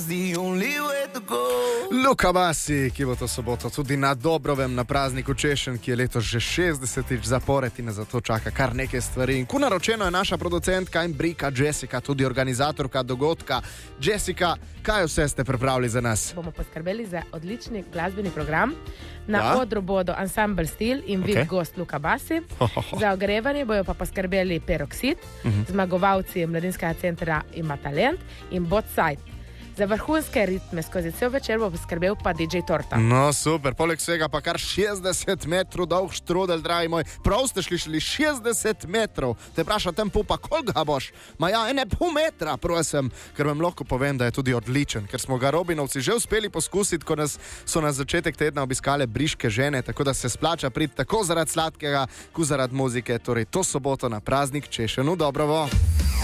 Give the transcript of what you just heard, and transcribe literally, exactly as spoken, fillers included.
Luka Basi, ki bo to soboto tudi na Dobrovem na prazniku Češen, ki je letos že šestdesetič zapored in za to čaka kar nekaj stvari. In ko naročeno je naša producentka in brika Jessica, tudi organizatorka dogodka. Jessica, kaj vse ste pripravili za nas? Bomo poskrbeli za odlični glasbeni program. Na Ja? odru bodo Ensemble Stil in vid Ok. gost Luka Basi. Ho, ho, ho. Za ogrevanje bojo pa poskrbeli Peroksid, zmagovalci Mladinskega centra Ima talent in Botside. Za vrhunske ritme skozi cel večer bo poskrbel pa D J Torta. No, super, poleg vsega pa kar šestdeset metrov dolg štrudel, dragi moj. Prav ste šli šestdeset metrov. Te vpraša tempo, pa koliko ga boš? Ma ja, ene pol metra, prosim, ker vam lahko povem, da je tudi odličen, ker smo ga Robinovci že uspeli poskusiti, ko nas so na začetek tedna obiskale briške žene, tako da se splača priti tako zaradi sladkega, kot zaradi muzike, torej to soboto na praznik Češenu Dobrovo.